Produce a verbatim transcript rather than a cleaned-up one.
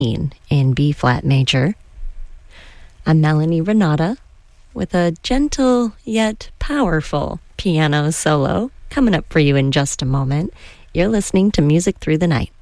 in B-flat major. I'm Melanie Renata with a gentle yet powerful piano solo coming up for you in just a moment. You're listening to Music Through the Night.